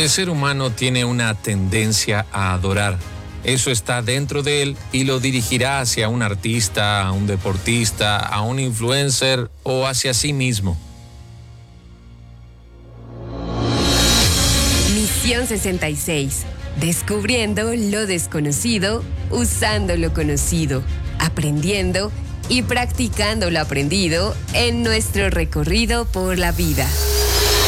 El ser humano tiene una tendencia a adorar. Eso está dentro de él y lo dirigirá hacia un artista, a un deportista, a un influencer o hacia sí mismo. Misión 66. Descubriendo lo desconocido, usando lo conocido, aprendiendo y practicando lo aprendido en nuestro recorrido por la vida.